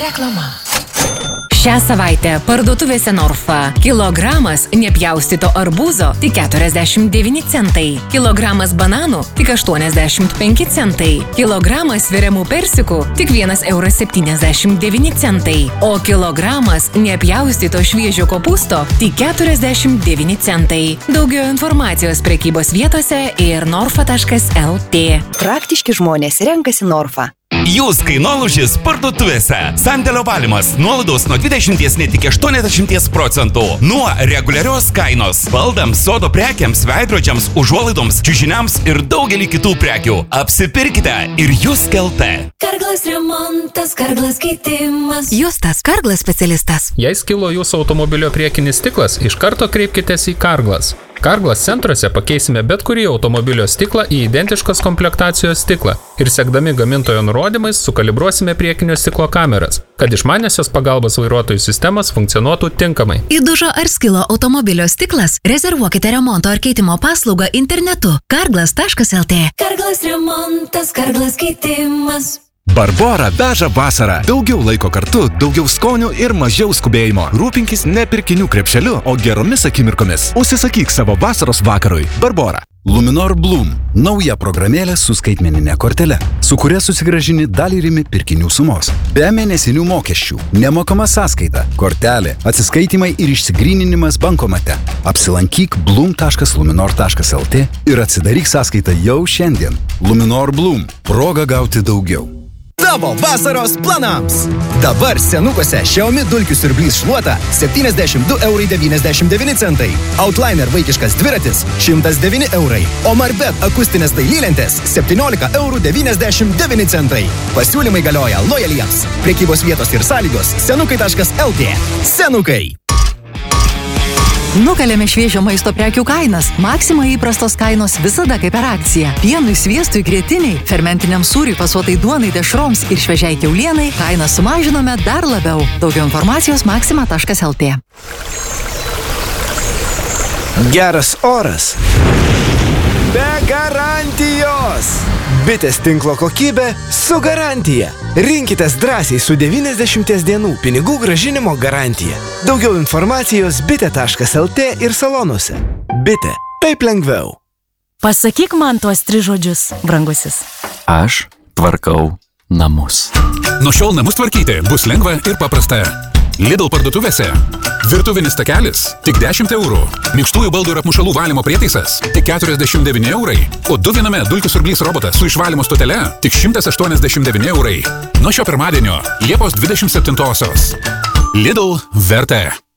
Reklama. Šią savaitę parduotuvėse Norfa. Kilogramas nepjaustyto arbūzo tik 49 centai. Kilogramas bananų tik 85 centai. Kilogramas sveriamų persikų tik 1,79 €. O kilogramas nepjaustyto šviežio kopūsto tik 49 centai. Daugiau informacijos prekybos vietose ir norfa.lt. Praktiški žmonės renkasi Norfa. Jūs kainolūžis parduotuvėse. Sandėlio valymas. Nuolaidos nuo 20 net iki 80%. Nuo reguliarios kainos. Baldams, sodo prekiams, veidrodžiams, užuolaidoms, čiužiniams ir daugelį kitų prekių. Apsipirkite ir jūs kelte. Karglas remontas, Karglas keitimas. Justas, Karglas specialistas. Jei skilo jūsų automobilio priekinis stiklas, iš karto kreipkitės į Karglas. Karglas centruose pakeisime bet kurį automobilio stiklą į identiškos komplektacijos stiklą ir sekdami gamintojo nurodymais sukalibruosime priekinio stiklo kameras, kad išmaniosios pagalbos vairuotojų sistemas funkcionuotų tinkamai. Įdužo ar skilo automobilio stiklas? Rezervuokite remonto ar keitimo paslaugą internetu karglas.lt. Karglas remontas, Karglas keitimas. Barbora veža vasarą. Daugiau laiko kartu, daugiau skonių ir mažiau skubėjimo. Rūpinkis ne pirkinių krepšeliu, o geromis akimirkomis. Užsisakyk savo vasaros vakarui. Barbora. Luminor Bloom – nauja programėlė su skaitmeninė kortele, su kuria susigrąžini dalį rimi pirkinių sumos. Be mėnesinių mokesčių, nemokama sąskaita, kortelė, atsiskaitimai ir išsigryninimas bankomate. Apsilankyk bloom.luminor.lt ir atsidaryk sąskaitą jau šiandien. Luminor Bloom – proga gauti daugiau. Tavo vasaros planams. Dabar senukose Xiaomi dulkių siurblys šluota 72,99 €. Outliner vaikiškas dviratis 109 €. O Marbet akustinės dailylentės 17,99 €. Pasiūlymai galioja lojaliems. Prekybos vietos ir sąlygos senukai.lt. Senukai. Nukalėme šviežio maisto prekių kainas. Maxima įprastos kainos visada kaip per akciją. Pienui, sviestui, grietiniai, fermentiniam sūriui, pasuotai duonai, dešroms ir šviežiai kiaulienai kainą sumažinome dar labiau. Daugiau informacijos maxima.lt. Geras oras. Be garantijos. Bitės tinklo kokybė su garantija. Rinkitės drąsiai su 90 dienų pinigų grąžinimo garantija. Daugiau informacijos bitė.lt ir salonuose. Bitė. Taip lengviau. Pasakyk man tuos 3 žodžius, brangusis. Aš tvarkau namus. Nuo šiol namus tvarkyti bus lengva ir paprasta. Lidl parduotuvėse. Virtuvinis takelis tik 10 €. Minkštųjų baldų ir apmušalų valymo prietaisas tik 49 €. O 2 viename dulkių siurblys robotas su išvalymo stotele tik 189 €. Nuo šio pirmadienio, Liepos 27-osios. Lidl vertė.